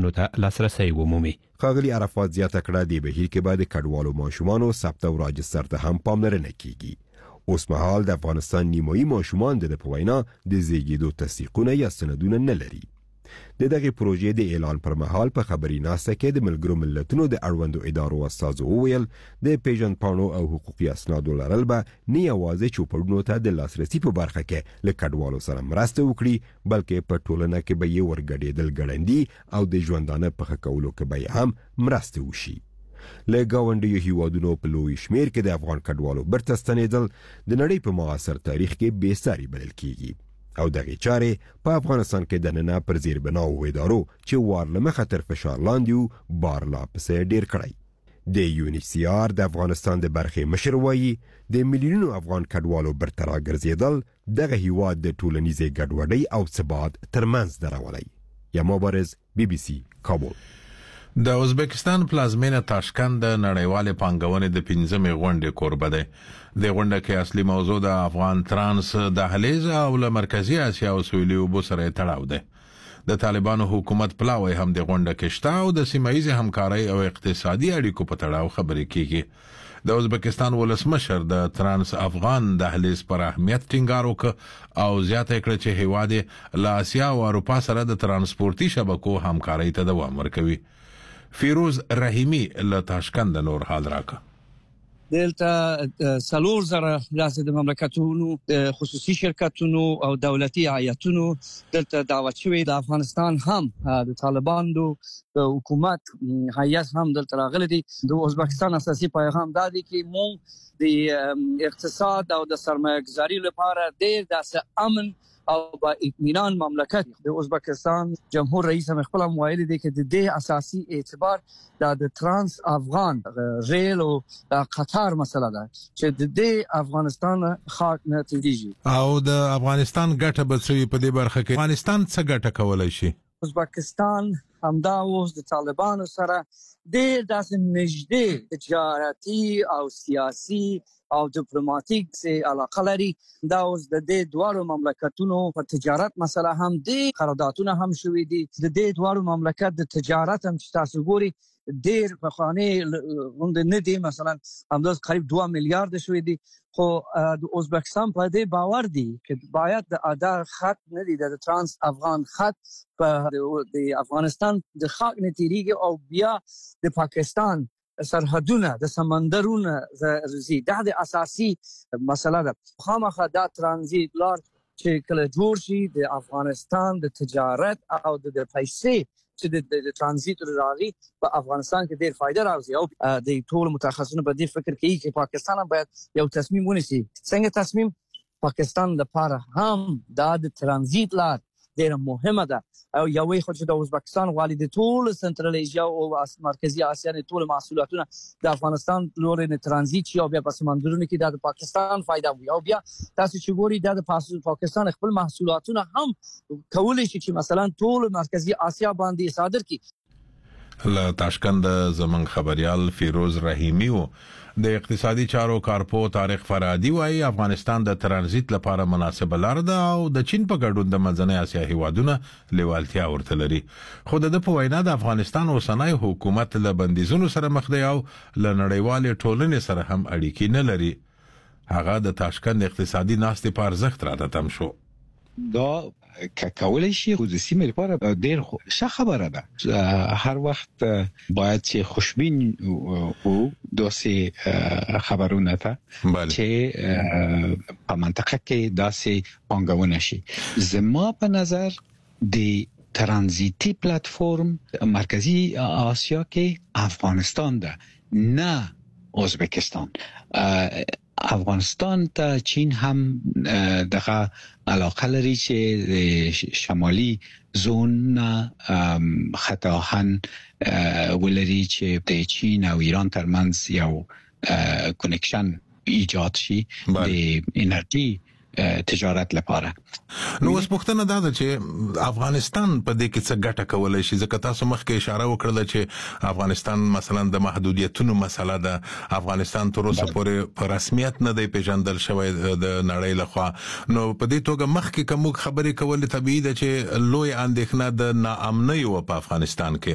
خدماتو ته لاسرسی ومومي. ښاغلي عرفات زیاته کړه د بهیر کې به د کډوالو ماشومانو ثبت او راجستر ته هم پاملرنه کیږي. اوس مهال د افغانستان نیمایي ماشومان د په وینا د زیږیدو تصدیقونه یا سندونه نه لري. د دغه پروژې د اعلان پر مهال په خبري ناسته کې د ملګرو ملتونو د اړوندو ادارو استازو وویل د پیژند پاڼو او حقوقي اسنادو لرل به نه یوازې چوپړونو ته د لاسرسي په برخه کې له کډوالو سره مرسته وکړي بلکې په ټولنه کې به یې ورګډېدل ګړندي او د ژوندانه په ښه کولو کې به هم مرسته وشي. له ګاونډیو هیوادونو په لوی شمیر کې د افغان کډوالو برته ستنېدل د نړۍ په معاصر تاریخ کې بې ساري بلل کیږي او دغه چارې په افغانستان کې د نننه پر زیر بناو ادارو چې وارلمه خطر فشار لاندې بار لا پسې ډیر کړی. د UNHCR د افغانستان د برخې مشر وایي د میلیونونو افغان کډوالو برته راګرځېدل دغه هیواد د ټولنیزې ګډوډۍ او ثبات ترمنځ درولی. یا مبارز BBC کابل. د ازبکستان پلازمینه تاشکند د نړیوالې پانګونې د 15مې غونډې کوربه ده. د غونډه کې اصلي موضوع د افغان ترانس دهلیز او له مرکزی اسیا او سویلي اوبو سره تړاو ده. د طالبانو حکومت پلاوی هم د غونډه کې شته او د سیمایي همکارۍ او اقتصادي اړیکو په تړاو خبرې کیږي. د ازبکستان ولسمشر د ترانس افغان دهلیز پر اهمیت ټینګار وکړ او زیاته کړه چې هیواد له اسیا او اروپا سره د ترانسپورتي شبکو همکارۍ ته دوام ورکوي. فیروز رحیمی له تاشکند نور حال راکا. دلته سلور زره لاسه د مملکتونو خصوصي شرکتونو او دولتي هیئتونو دلته دعوت شوی. د افغانستان هم د طالبانو د حکومت هیئت هم دلته راغلي دي. د ازبکستان اساسي پیغام دا دی چې مونږ د اقتصاد او د سرمایه‌گذاري لپاره ډیر داسې امن او با اطمینان مملکت. د ازبکستان جمهور رئیس هم خپل موایل دي چې د اساسي اعتبار د ترانس افغان ریل او قطار مسله ده چې د افغانستان خاک نه تیریږي او د افغانستان ګټه بچوي په دې برخه کې. افغانستان څه ګټه کولای شي؟ ازبکستان همدا اوس د طالبانو سره ډېر داسې نږدې تجارتي او سیاسي او ډیپلوماټیک سه علاقه لري. دا اوس د دې دوه مملکتونو په تجارت مسله هم د قراردادونه هم شوې دي. د دې دوه مملکت د تجارت هم تاسو ګوري ډېر په خانه غونډه نه دي. مثلا همداس قریب 2 میلیارډ شوې دي. خو د ازبکستان په دې باور دي چې باید د ادا خط نه دي د ترانس افغان خط په د افغانستان د خاک نه تیریږي او بیا د پاکستان سرحدونه د سمندرونه زی د اساسي مسله ده. خامخا دا ترانزیت لار چې کله جوړ شي د افغانستان د تجارت او د پیسې چې د ترانزیت راغی په افغانستان کې ډیر فائدہ راوځي او د ټول متخصصینو په دې فکر کوي چې پاکستان باید یو تصمیم ونیسي. څنګه تصمیم؟ پاکستان لپاره هم د ترانزیت لار ډیر مهمه ده او یوې خو چې د ازبکستان غواړي د ټول سنټرل ایشیا او مرکزی اسیا نه ټول محصولاتونه د افغانستان لوري نه ترانزیت شي او بیا په سمندرونو کې د پاکستان فائدہ وي او بیا تاسو چې ګوري د پاکستان خپل محصولاتونه هم کولای شي چې مثلا ټول مرکزی اسیا باندې صادر کړي. له تاشکند زمون خبريال فیروز رحیمی و د اقتصادي چارو کارپو طارق فرادی وايي افغانستان د ترانزیت لپاره مناسب لار ده او د چین په ګډون د منځنۍ اسیا هیوادونو لیوالتیا ورته لري. خو د په وینا د افغانستان اوسنۍ حکومت له بندیزونو سره مخ دی او له نړیوال ټولنې سره هم اړیکې نه لري. هغه د تاشکند اقتصادي ناستې په ارزښت راته شو. دا کولای شي خو د سیمې لپاره ډېر ښه خبره ده. هر وخت باید چې خوشبین او داسې خبرونه ته چې په منطقه کې داسې پانګونه شي. زما په نظر د ترانزیتی پلتفرم مرکزی آسیا کې افغانستان ده نه ازبکستان. افغانستان ته چین هم دغه علاقه لري چې شمالي زون خطاهن ولري چې د چین او ایران ترمنځ یو کنکشن ایجاد شي د انرژي تجارت لپاره. نو اوس پوښتنه دا ده چې افغانستان په دې کې څه ګټه کولای شي؟ ځکه تاسو مخکې اشاره وکړه چې افغانستان مثلا د محدودیتونو مسله ده. افغانستان تر اوسه پورې په رسمیت نه دی پیژندل شوی د نړۍ لخوا. نو په دې توګه مخکې کوم خبرې کول طبيعي ده چې لوی اندېښنه د ناامنۍ په افغانستان کې